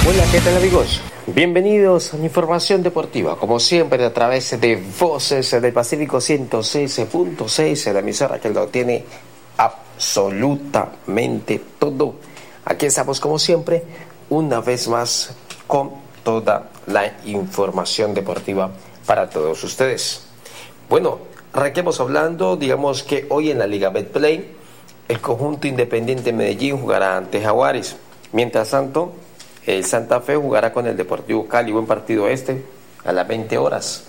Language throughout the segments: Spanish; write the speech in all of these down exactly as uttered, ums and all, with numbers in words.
Hola, ¿qué tal amigos? Bienvenidos a la información deportiva, como siempre a través de Voces del Pacífico ciento seis punto seis, la emisora que lo tiene absolutamente todo. Aquí estamos como siempre, una vez más con toda la información deportiva para todos ustedes. Bueno, arranquemos hablando, digamos que hoy en la Liga Betplay, el conjunto Independiente Medellín jugará ante Jaguares. Mientras tanto, el Santa Fe jugará con el Deportivo Cali, buen partido este, a las veinte horas.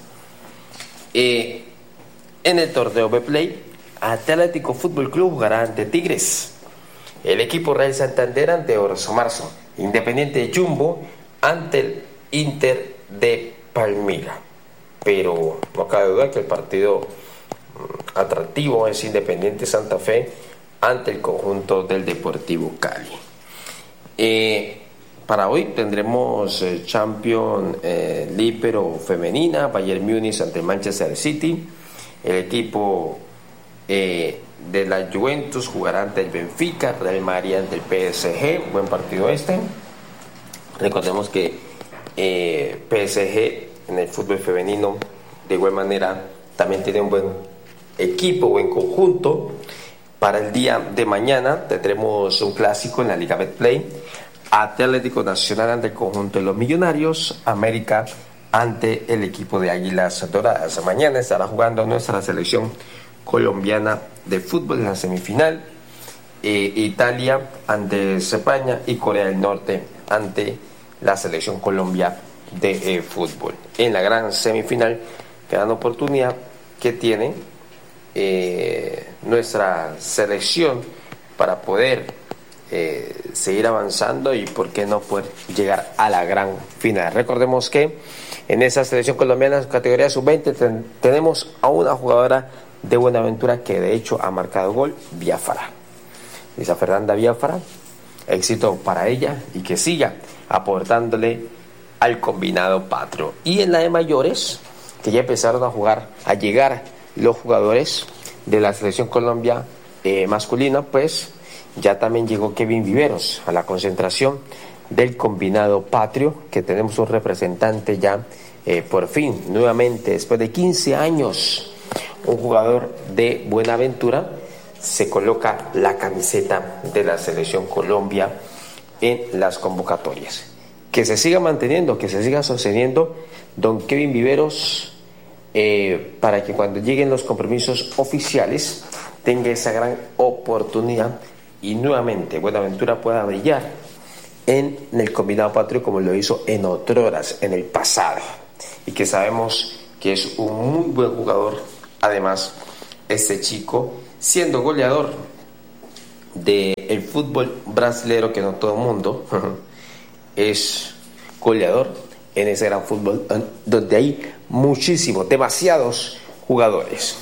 Eh, en el torneo Betplay, Atlético Fútbol Club jugará ante Tigres. El equipo Real Santander ante Orso Marzo. Independiente de Jumbo ante el Inter de Palmira. Pero no cabe duda que el partido mm, atractivo es Independiente Santa Fe ante el conjunto del Deportivo Cali. Eh, Para hoy tendremos eh, Champions eh, Líbero femenina, Bayern Múnich ante Manchester City. El equipo eh, de la Juventus jugará ante el Benfica, Real Madrid ante el P S G. Buen partido este. Recordemos que eh, P S G en el fútbol femenino de igual manera también tiene un buen equipo, buen conjunto. Para el día de mañana tendremos un clásico en la Liga Betplay. Atlético Nacional ante el conjunto de los Millonarios, América ante el equipo de Águilas Doradas. Mañana estará jugando nuestra selección colombiana de fútbol en la semifinal, eh, Italia ante España y Corea del Norte ante la selección Colombia de eh, fútbol. En la gran semifinal, gran oportunidad que tiene eh, nuestra selección para poder Eh, seguir avanzando y por qué no poder llegar a la gran final. Recordemos que en esa selección colombiana categoría sub veinte ten, tenemos a una jugadora de Buenaventura que de hecho ha marcado gol, Biafara. Lisa Fernanda Biafara, éxito para ella y que siga aportándole al combinado patrio. Y en la de mayores, que ya empezaron a jugar, a llegar los jugadores de la selección Colombia eh, masculina, pues ya también llegó Kevin Viveros a la concentración del combinado patrio, que tenemos un representante ya eh, por fin, nuevamente, después de quince años, un jugador de Buenaventura se coloca la camiseta de la selección Colombia en las convocatorias. Que se siga manteniendo, que se siga sosteniendo don Kevin Viveros eh, para que cuando lleguen los compromisos oficiales tenga esa gran oportunidad y nuevamente Buenaventura pueda brillar en el combinado patrio como lo hizo en otroras, en el pasado, y que sabemos que es un muy buen jugador. Además, este chico, siendo goleador del fútbol brasilero, que no todo el mundo es goleador en ese gran fútbol donde hay muchísimos, demasiados jugadores.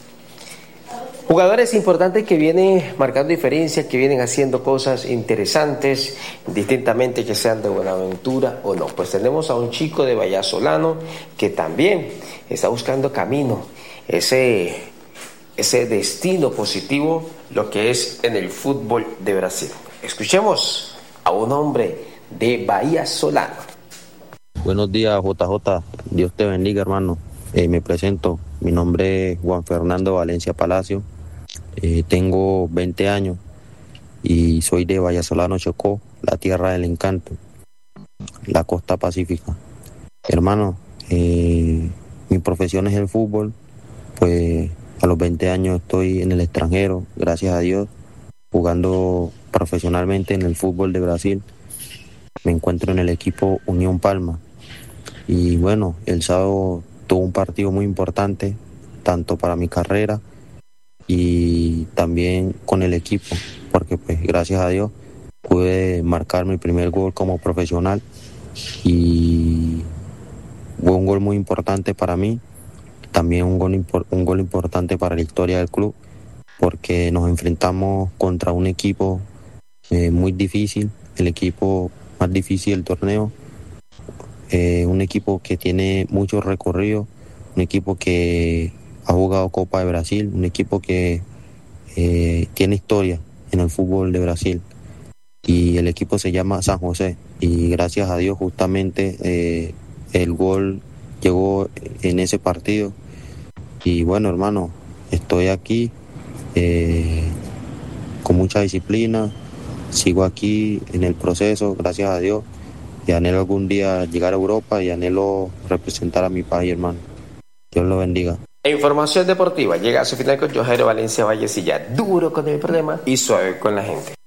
Jugadores importantes que vienen marcando diferencias, que vienen haciendo cosas interesantes, distintamente que sean de Buenaventura o no. Pues tenemos a un chico de Vallasolano que también está buscando camino, ese, ese destino positivo, lo que es en el fútbol de Brasil. Escuchemos a un hombre de Vallasolano. Buenos días, J J. Dios te bendiga, hermano. Eh, me presento. Mi nombre es Juan Fernando Valencia Palacio. Eh, tengo veinte años y soy de Vallasolano, Chocó, la tierra del encanto, la costa pacífica. Hermano, eh, mi profesión es el fútbol, pues a los veinte años estoy en el extranjero, gracias a Dios, jugando profesionalmente en el fútbol de Brasil. Me encuentro en el equipo Unión Palma y bueno, el sábado tuve un partido muy importante, tanto para mi carrera y también con el equipo, porque pues gracias a Dios pude marcar mi primer gol como profesional y fue un gol muy importante para mí, también un gol, un gol importante para la historia del club, porque nos enfrentamos contra un equipo eh, muy difícil, el equipo más difícil del torneo, eh, un equipo que tiene mucho recorrido, un equipo que ha jugado Copa de Brasil, un equipo que eh, tiene historia en el fútbol de Brasil. y el equipo se llama San José. Y gracias a Dios justamente eh, el gol llegó en ese partido. Y bueno, hermano, estoy aquí eh, con mucha disciplina, sigo aquí en el proceso, gracias a Dios, y anhelo algún día llegar a Europa y anhelo representar a mi país, hermano. Dios lo bendiga. Información deportiva llega a su final con Jairo Valencia Vallecilla, duro con el problema y suave con la gente.